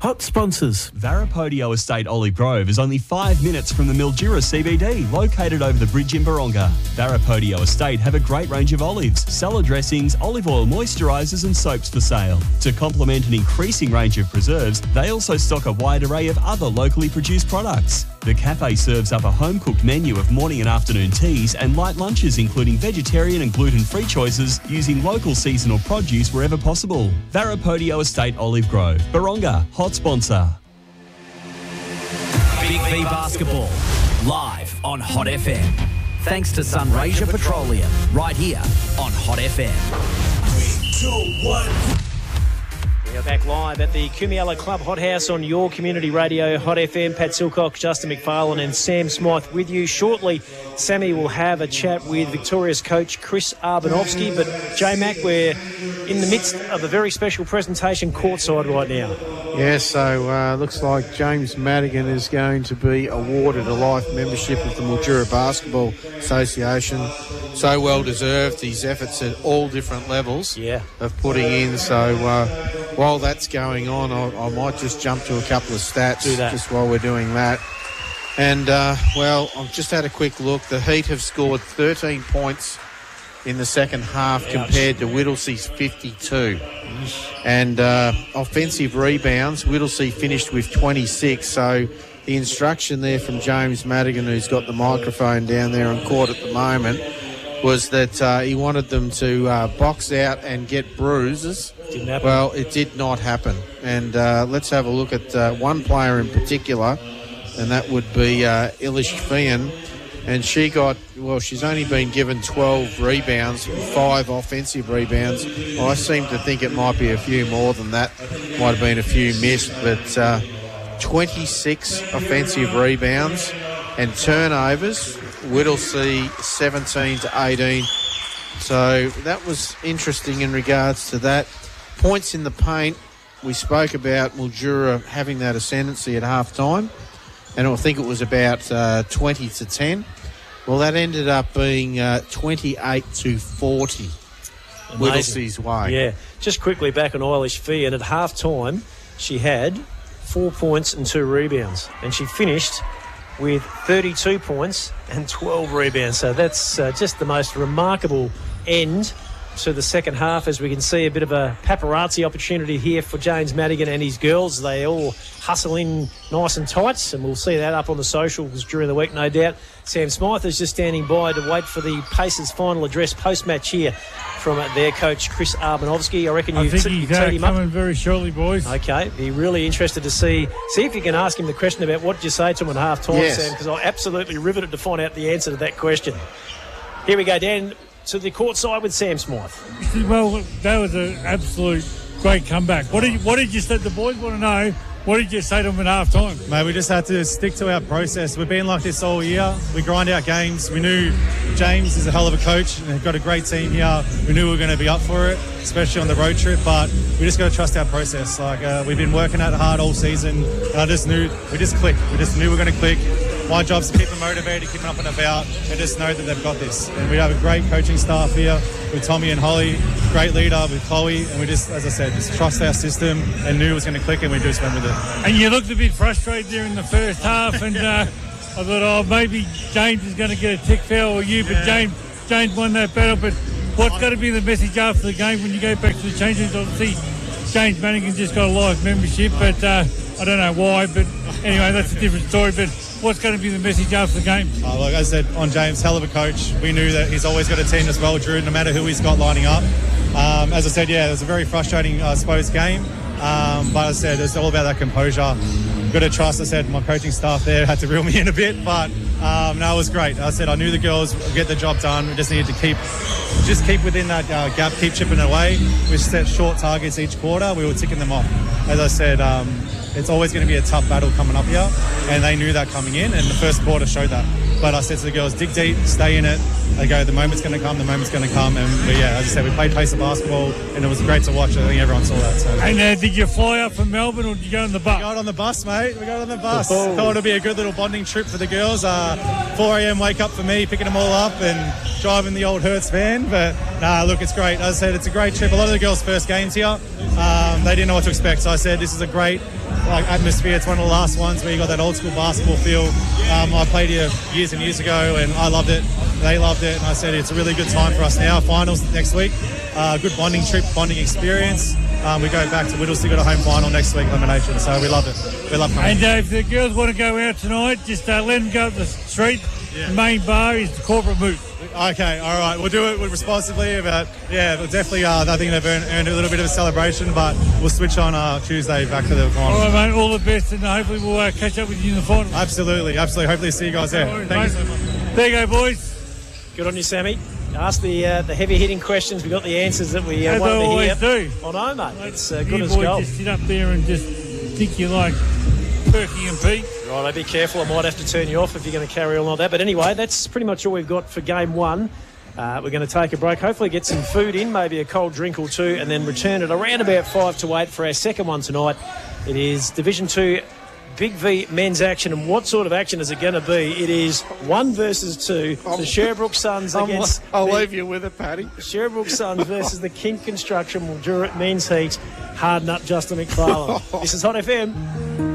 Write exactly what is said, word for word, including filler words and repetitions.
Hot sponsors. Varapodio Estate Olive Grove is only five minutes from the Mildura C B D, located over the bridge in Baronga. Varapodio Estate have a great range of olives, salad dressings, olive oil moisturisers and soaps for sale. To complement an increasing range of preserves, they also stock a wide array of other locally produced products. The cafe serves up a home-cooked menu of morning and afternoon teas and light lunches, including vegetarian and gluten-free choices, using local seasonal produce wherever possible. Varapodio Estate Olive Grove, Baronga, hot sponsor. Big V Basketball, live on Hot F M. Thanks to Sunraysia Petroleum, right here on Hot F M. Three, two, one. We are back live at the Kumiala Club Hot House on your community radio, Hot F M. Pat Silcock, Justin McFarlane and Sam Smythe with you. Shortly, Sammy will have a chat with Victoria's coach Chris Arbanovsky. But, J-Mac, we're in the midst of a very special presentation courtside right now. Yeah, so uh, looks like James Madigan is going to be awarded a life membership of the Mildura Basketball Association. So well deserved, his efforts at all different levels yeah. of putting in. So uh, while that's going on, I, I might just jump to a couple of stats Do that. just while we're doing that. And, uh, well, I've just had a quick look. The Heat have scored thirteen points in the second half Ouch. compared to Whittlesey's fifty-two. And uh, offensive rebounds, Whittlesey finished with twenty-six. So the instruction there from James Madigan, who's got the microphone down there on court at the moment, was that uh, he wanted them to uh, box out and get bruises. Didn't happen. Well, it did not happen. And uh, let's have a look at uh, one player in particular, and that would be uh, Ilish Fian. And she got, well, she's only been given twelve rebounds, five offensive rebounds. I seem to think it might be a few more than that. Might have been a few missed, but uh, twenty-six offensive rebounds and turnovers. Whittlesey seventeen to eighteen. So that was interesting in regards to that. Points in the paint. We spoke about Mildura having that ascendancy at half time. And I think it was about uh, twenty to ten. Well, that ended up being uh, twenty-eight to forty. Whittlesey's way. Yeah. Just quickly back on Eilish Fee, and at half time, she had four points and two rebounds. And she finished with thirty-two points and twelve rebounds. So that's uh, just the most remarkable end to the second half, as we can see a bit of a paparazzi opportunity here for James Madigan and his girls. They all hustle in nice and tight, and we'll see that up on the socials during the week, no doubt. Sam Smythe is just standing by to wait for the Pacers' final address post-match here from their coach, Chris Arbanovsky. I reckon I you've think t- he's you've uh, teed him coming up. very shortly, boys. Okay, be really interested to see see if you can ask him the question about what did you say to him at half-time, Yes. Sam, because I'm absolutely riveted to find out the answer to that question. Here we go, Dan, to the court side with Sam Smythe. Well, that was an absolute great comeback. What did you, what did you say? The boys want to know. What did you say to them at half time? Mate, we just had to stick to our process. We've been like this all year. We grind out games. We knew James is a hell of a coach and they've got a great team here. We knew we were going to be up for it, especially on the road trip, but we just got to trust our process. Like uh, we've been working out hard all season, and I just knew we just clicked. We just knew we were going to click. My job's to keep them motivated, keep them up and about, and just know that they've got this. And we have a great coaching staff here with Tommy and Holly, great leader with Chloe, and we just, as I said, just trust our system and knew it was going to click, and we just went with it. And you looked a bit frustrated there in the first half, and uh, I thought, oh, maybe James is going to get a tick foul or you, but Yeah. James James won that battle. But what's got to be the message after the game when you go back to the change rooms? Obviously, James Madigan just got a life membership, but uh, I don't know why. But anyway, that's a different story. But what's going to be the message after the game? Uh, like I said, on James, hell of a coach. We knew that he's always got a team that's well drilled, no matter who he's got lining up. Um, as I said, yeah, it was a very frustrating, I suppose, game. Um, but as I said, it's all about that composure. Got to trust. I said my coaching staff there had to reel me in a bit, but um, no, it was great. I said I knew the girls would get the job done. We just needed to keep, just keep within that uh, gap, keep chipping away. We set short targets each quarter. We were ticking them off. As I said, um, it's always going to be a tough battle coming up here, and they knew that coming in, and the first quarter showed that. But I said to the girls, dig deep, stay in it. They go, the moment's going to come, the moment's going to come. And but yeah, as I said, we played pace of basketball, and it was great to watch. I think everyone saw that. So. And uh, did you fly up from Melbourne or did you go on the bus? We got on the bus, mate. We got on the bus. Oh. Thought it'd be a good little bonding trip for the girls. Uh, four a.m. wake up for me, picking them all up and driving the old Hertz van. But nah, look, it's great. As I said, it's a great trip. A lot of the girls' first games here. Um, they didn't know what to expect. So I said, this is a great like atmosphere. It's one of the last ones where you got that old school basketball feel. Um, I played here years and years ago, and I loved it. They loved it, and I said it's a really good time for us now. Finals next week, uh, good bonding trip, bonding experience. Um, we go back to Whittlesea, got a home final next week, elimination. So we love it. We love coming. And uh, if the girls want to go out tonight, just uh, let them go up the street. Yeah. The main bar is the corporate booth. Okay, all right. We'll do it responsibly, but yeah, but definitely. Uh, I think they've earned, earned a little bit of a celebration, but we'll switch on uh, Tuesday back to the final. All right, mate. All the best, and hopefully we'll uh, catch up with you in the final. Absolutely, absolutely. Hopefully, see you guys there. Right, Thank mate. you so much. There you go, boys. Good on you, Sammy. Ask the uh, the heavy hitting questions. We got the answers that we uh, As wanted I to always hear. do. Oh no, mate. It's uh, You good as boys gold. just sit up there and just think you like Perky and Pete. Right, be careful. I might have to turn you off if you're going to carry on like that. But anyway, that's pretty much all we've got for game one. Uh, we're going to take a break, hopefully get some food in, maybe a cold drink or two, and then return at around about five to eight for our second one tonight. It is Division two Big V men's action, and what sort of action is it going to be? It is one versus two. The Sherbrooke Suns I'm, against... I'll the, leave you with it, Paddy. Sherbrooke Suns versus the Kink Construction Mildura men's heat. Hard nut Justin McFarlane. This is Hot F M.